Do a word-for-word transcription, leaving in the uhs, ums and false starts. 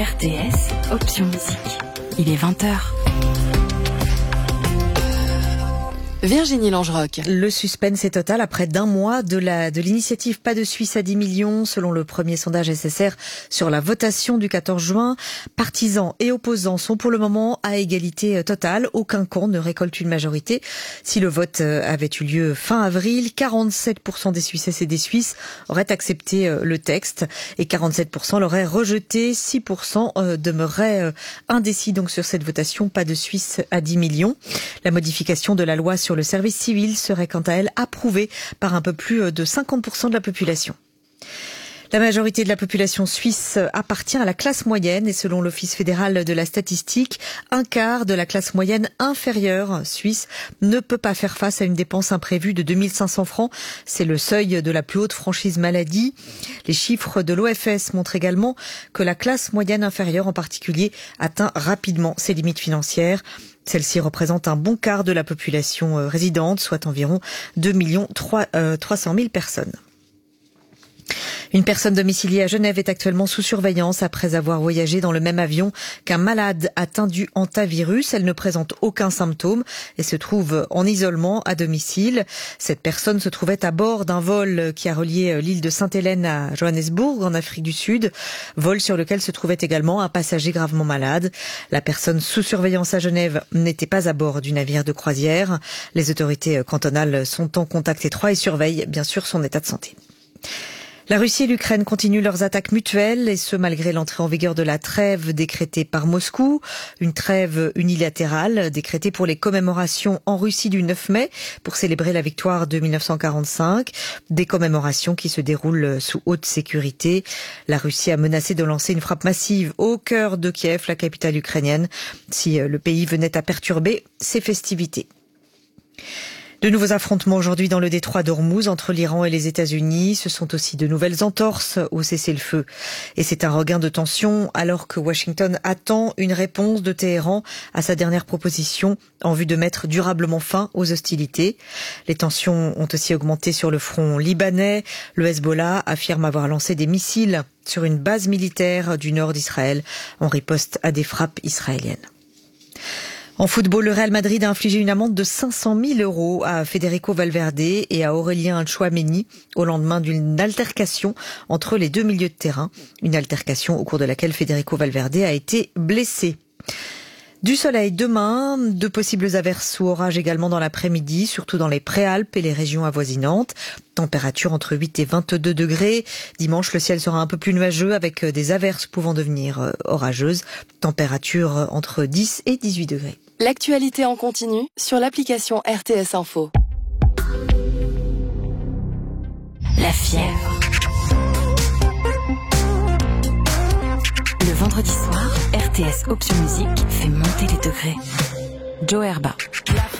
R T S, option musique. Il est vingt heures. Virginie Langeroc. Le suspense est total après d'un mois de la de l'initiative Pas de Suisse à dix millions, selon le premier sondage S S R sur la votation du quatorze juin. Partisans et opposants sont pour le moment à égalité totale. Aucun camp ne récolte une majorité. Si le vote avait eu lieu fin avril, quarante-sept pour cent des Suissesses et des Suisses auraient accepté le texte et quarante-sept pour cent l'auraient rejeté. six pour cent demeuraient indécis donc sur cette votation Pas de Suisse à dix millions. La modification de la loi sur le service civil serait quant à elle approuvée par un peu plus de cinquante pour cent de la population. La majorité de la population suisse appartient à la classe moyenne et selon l'Office fédéral de la statistique, un quart de la classe moyenne inférieure suisse ne peut pas faire face à une dépense imprévue de deux mille cinq cents francs. C'est le seuil de la plus haute franchise maladie. Les chiffres de l'O F S montrent également que la classe moyenne inférieure en particulier atteint rapidement ses limites financières. Celle-ci représente un bon quart de la population résidente, soit environ deux millions trois cent mille personnes. Une personne domiciliée à Genève est actuellement sous surveillance après avoir voyagé dans le même avion qu'un malade atteint du hantavirus. Elle ne présente aucun symptôme et se trouve en isolement à domicile. Cette personne se trouvait à bord d'un vol qui a relié l'île de Sainte-Hélène à Johannesburg en Afrique du Sud, vol sur lequel se trouvait également un passager gravement malade. La personne sous surveillance à Genève n'était pas à bord du navire de croisière. Les autorités cantonales sont en contact étroit et surveillent bien sûr son état de santé. La Russie et l'Ukraine continuent leurs attaques mutuelles et ce malgré l'entrée en vigueur de la trêve décrétée par Moscou. Une trêve unilatérale décrétée pour les commémorations en Russie du neuf mai pour célébrer la victoire de mille neuf cent quarante-cinq. Des commémorations qui se déroulent sous haute sécurité. La Russie a menacé de lancer une frappe massive au cœur de Kiev, la capitale ukrainienne, si le pays venait à perturber ces festivités. De nouveaux affrontements aujourd'hui dans le détroit d'Ormuz entre l'Iran et les États-Unis. Ce sont aussi de nouvelles entorses au cessez-le-feu. Et c'est un regain de tension alors que Washington attend une réponse de Téhéran à sa dernière proposition en vue de mettre durablement fin aux hostilités. Les tensions ont aussi augmenté sur le front libanais. Le Hezbollah affirme avoir lancé des missiles sur une base militaire du nord d'Israël en riposte à des frappes israéliennes. En football, le Real Madrid a infligé une amende de cinq cent mille euros à Federico Valverde et à Aurélien Tchouaméni au lendemain d'une altercation entre les deux milieux de terrain. Une altercation au cours de laquelle Federico Valverde a été blessé. Du soleil demain, de possibles averses ou orages également dans l'après-midi, surtout dans les Préalpes et les régions avoisinantes. Température entre huit et vingt-deux degrés. Dimanche, le ciel sera un peu plus nuageux avec des averses pouvant devenir orageuses. Température entre dix et dix-huit degrés. L'actualité en continu sur l'application R T S Info. La fièvre. Le vendredi soir, R T S Option Musique fait monter les degrés. Joe Herba.